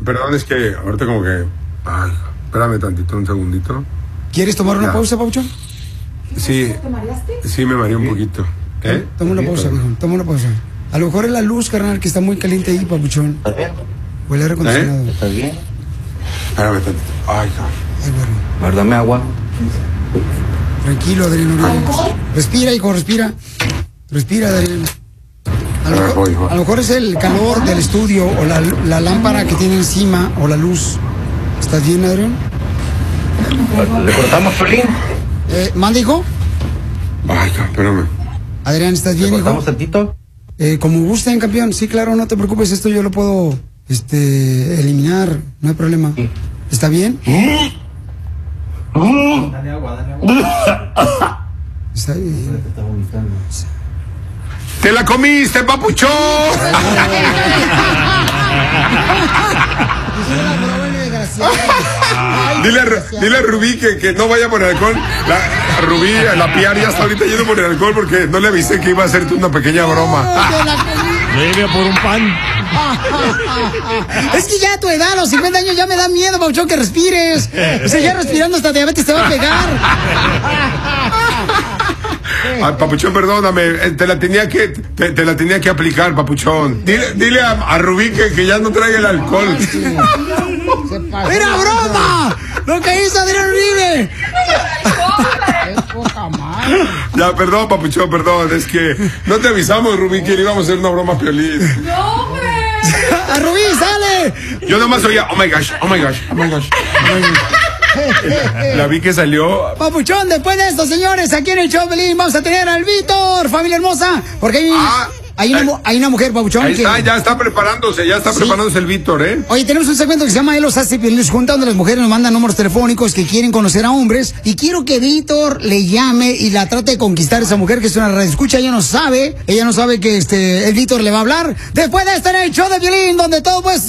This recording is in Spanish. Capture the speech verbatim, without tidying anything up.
perdón, es que ahorita como que... Ay, espérame tantito, un segundito. ¿Quieres tomar una ya. pausa, Papuchón? Sí. ¿Te mareaste? Sí, me mareé un poquito. ¿Eh? Toma una pausa, mijo, toma una pausa. A lo mejor es la luz, carnal, que está muy caliente ahí, Papuchón. ¿Estás bien? Huele a aire acondicionado. ¿Eh? ¿Estás bien? Espérame tantito. Ay, cabrón. Ay, bueno. Guárdame agua. Tranquilo, Adrián Uribe. Respira, hijo, respira. Respira, Adrián. A lo, mejor, voy, voy. a lo mejor es el calor del estudio o la, la lámpara que tiene encima o la luz. ¿Estás bien, Adrián? ¿Le cortamos, Piolín? Eh, ¿Manda, hijo? Ay, espérame. Adrián, ¿estás bien, hijo? ¿Le cortamos tantito? Eh, como gusten, campeón. Sí, claro, no te preocupes. Esto yo lo puedo este, eliminar. No hay problema. Sí. ¿Está bien? ¿Eh? Dale agua, dale agua. Está bien. ¡Te la comiste, papuchón! Dile, a, dile a Rubí que, que no vaya por el alcohol. La, Rubí, la Piar ya está ahorita yendo por el alcohol porque no le avisé que iba a hacerte una pequeña broma. Llegue por un pan. Es que ya a tu edad, a los cincuenta años, ya me da miedo, Papuchón, que respires. O sea, ya respirando hasta diabetes te va a pegar. Ay, Papuchón, perdóname, te la tenía que te, te la tenía que aplicar, Papuchón. Dile, dile a, a Rubí que, que ya no traiga el alcohol. ¡Era broma! ¡Lo que hizo Adrián Uribe! Ya, perdón, Papuchón, perdón. Es que no te avisamos, Rubí, que le íbamos a hacer una broma a Piolín. ¡No, hombre! ¡A Rubí, sale! Yo nomás oía, oh my gosh, oh my gosh, oh my gosh, oh my gosh. La vi que salió. Papuchón, después de esto, señores, aquí en el show Pelín vamos a tener al Víctor, familia hermosa, porque hay, ah, hay, una, eh, hay una mujer, Papuchón. Ahí que... está, ya está preparándose, ya está ¿sí? preparándose el Víctor, ¿eh? Oye, tenemos un segmento que se llama Él los hace Pelín junta, donde las mujeres nos mandan números telefónicos que quieren conocer a hombres, y quiero que Víctor le llame y la trate de conquistar a esa mujer que es una radioescucha. Ella no sabe, ella no sabe que este el Víctor le va a hablar. Después de esto en el show de Pelín, donde todo pues